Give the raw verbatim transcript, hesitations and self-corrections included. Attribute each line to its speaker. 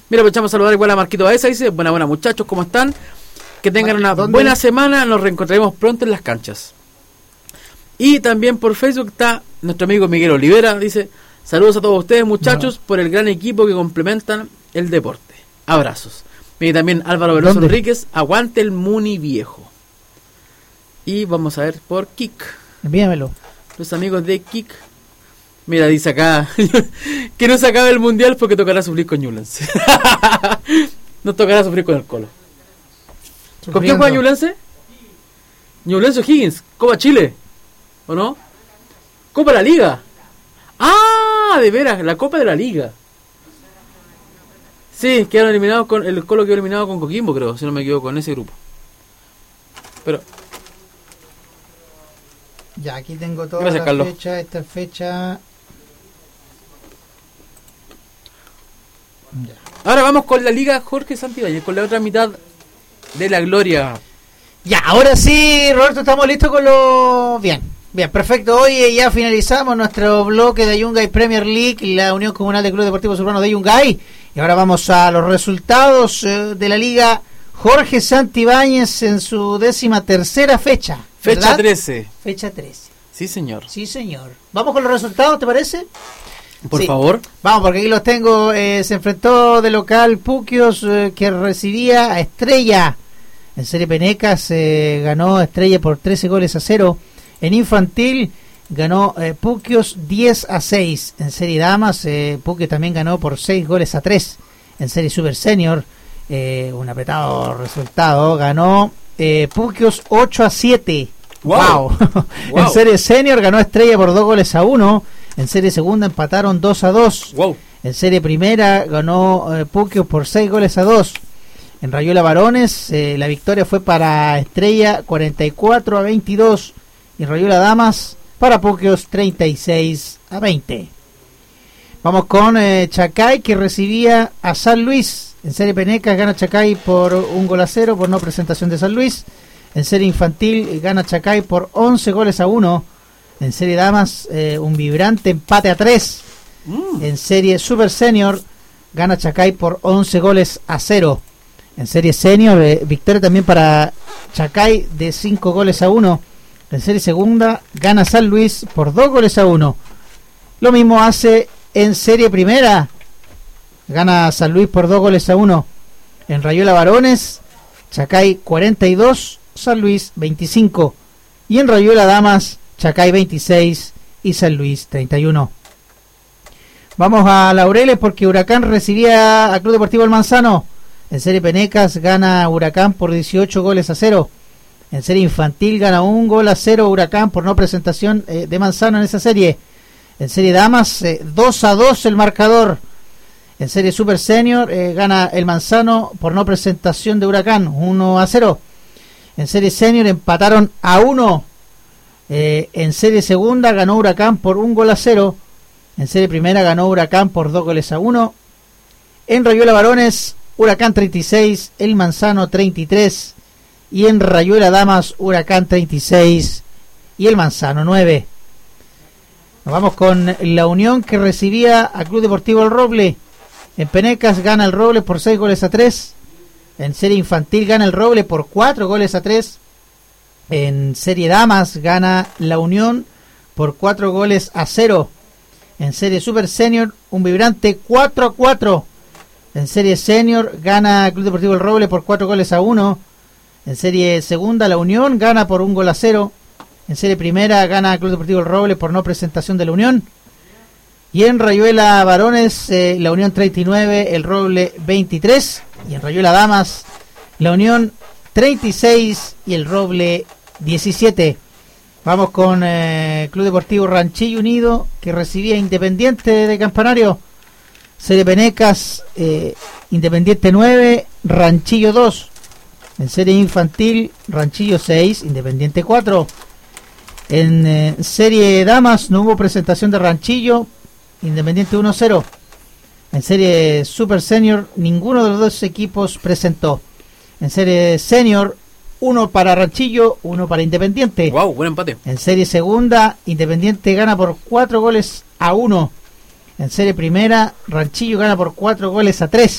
Speaker 1: Mira, aprovechamos a saludar igual a Marquito Baeza, dice, buena, buena muchachos, ¿cómo están? Que tengan una
Speaker 2: ¿Dónde?
Speaker 1: buena semana, nos reencontraremos pronto en las canchas. Y también por Facebook está nuestro amigo Miguel Olivera, dice, saludos a todos ustedes muchachos no. por el gran equipo que complementan el deporte. Abrazos. Y también Álvaro Veloso Enríquez, aguante el Muni viejo. Y vamos a ver por Kik.
Speaker 2: Envíamelo.
Speaker 1: Los amigos de Kik. Mira, dice acá que no se acabe el mundial porque tocará sufrir con Ñublense. No tocará sufrir con el Colo. Sufriendo. ¿Con quién juega Ñublense? Ñublense Higgins, Copa Chile. ¿O no? Copa de la Liga. Ah, de veras, la Copa de la Liga. Sí, quedaron eliminados con el Colo quedó eliminado con Coquimbo, creo, si no me equivoco, con ese grupo. Pero
Speaker 2: ya, aquí tengo toda
Speaker 1: gracias,
Speaker 2: la
Speaker 1: Carlos.
Speaker 2: fecha, esta fecha. Ya.
Speaker 1: Ahora vamos con la Liga Jorge Santibáñez, con la otra mitad de la gloria.
Speaker 2: Ya, ahora sí, Roberto, estamos listos con lo... Bien, bien, perfecto. Hoy ya finalizamos nuestro bloque de Yungay Premier League, la Unión Comunal de Clubes Deportivos Urbanos de Yungay. Y ahora vamos a los resultados eh, de la Liga Jorge Santibáñez en su décima tercera fecha. ¿Verdad?
Speaker 1: Fecha trece.
Speaker 2: Fecha trece.
Speaker 1: Sí, señor.
Speaker 2: Sí, señor. Vamos con los resultados, ¿te parece?
Speaker 1: Por
Speaker 2: sí.
Speaker 1: favor.
Speaker 2: Vamos, porque aquí los tengo. Eh, se enfrentó de local Puquios, eh, que recibía a Estrella. En Serie Penecas eh, ganó Estrella por trece goles a cero. En Infantil ganó eh, Puquios diez a seis. En Serie Damas, eh, Puquios también ganó por seis goles a tres. En Serie Super Senior, eh, un apretado resultado, ganó eh, Puquios ocho a siete. Wow. Wow. Wow. En Serie Senior ganó Estrella por dos goles a uno. En Serie Segunda empataron dos a dos.
Speaker 1: Wow.
Speaker 2: En Serie Primera ganó eh, Puquios por seis goles a dos. En Rayuela Varones eh, la victoria fue para Estrella cuarenta y cuatro a veintidós. Y en Rayuela Damas para Puquios treinta y seis a veinte. Vamos con eh, Chacay, que recibía a San Luis. En Serie Penecas gana Chacay por un gol a cero por no presentación de San Luis. En Serie Infantil gana Chacay por once goles a uno. En Serie Damas eh, un vibrante empate a tres. Mm. En Serie Super Senior gana Chacay por once goles a cero. En Serie Senior eh, victoria también para Chacay de cinco goles a uno. En Serie Segunda gana San Luis por dos goles a uno. Lo mismo hace en Serie Primera. Gana San Luis por dos goles a uno. En Rayuela Varones, Chacay cuarenta y dos, San Luis veinticinco. Y en Rayuela Damas, Chacay veintiséis y San Luis treinta y uno. Vamos a Laureles porque Huracán recibía a Club Deportivo El Manzano. En Serie Penecas gana Huracán por dieciocho goles a cero. En Serie Infantil gana un gol a cero Huracán por no presentación eh, de Manzano en esa serie. En Serie Damas, eh, dos a dos el marcador. En Serie Super Senior eh, gana el Manzano por no presentación de Huracán, uno a cero. En Serie Senior empataron a uno. Eh, en Serie Segunda ganó Huracán por un gol a cero. En Serie Primera ganó Huracán por dos goles a uno. En Rayuela Varones, Huracán treinta y seis, el Manzano treinta y tres. Y en Rayuela Damas, Huracán treinta y seis y el Manzano nueve. Nos vamos con la Unión, que recibía a Club Deportivo El Roble. En Penecas gana el Roble por seis goles a tres. En Serie Infantil gana el Roble por cuatro goles a tres. En Serie Damas gana la Unión por cuatro goles a cero. En Serie Super Senior un vibrante cuatro a cuatro. En Serie Senior gana Club Deportivo El Roble por cuatro goles a uno. En Serie Segunda la Unión gana por un gol a cero. En Serie Primera gana Club Deportivo El Roble por no presentación de la Unión. Y en Rayuela Varones, eh, la Unión treinta y nueve, el Roble veintitrés. Y en Rayuela Damas, la Unión treinta y seis y el Roble diecisiete. Vamos con eh, Club Deportivo Ranchillo Unido, que recibía Independiente de Campanario. Serie Penecas, eh, Independiente nueve, Ranchillo dos. En Serie Infantil, Ranchillo seis, Independiente cuatro. En eh, Serie Damas no hubo presentación de Ranchillo, Independiente uno a cero. En Serie Super Senior ninguno de los dos equipos presentó. En Serie Senior, uno para Ranchillo, uno para Independiente.
Speaker 1: Wow, buen empate.
Speaker 2: En Serie Segunda, Independiente gana por cuatro goles a uno. En Serie Primera, Ranchillo gana por cuatro goles a tres.